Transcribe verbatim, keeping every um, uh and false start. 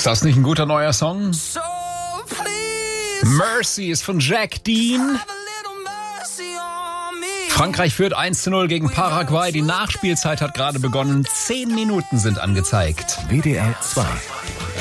das nicht ein guter neuer Song? So please, Mercy ist von Jack Dean. have a little mercy on me. Frankreich führt eins zu null gegen Paraguay. Die Nachspielzeit hat gerade begonnen. Zehn Minuten sind angezeigt. W D R zwei